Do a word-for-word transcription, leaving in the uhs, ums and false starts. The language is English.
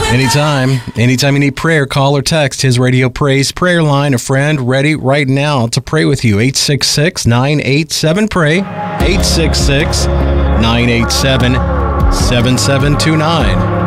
Anytime, anytime you need prayer, call or text his Radio Praise prayer line. A friend ready right now to pray with you. eight six six, nine eight seven, pray. eight six six, nine eight seven, seven seven two nine.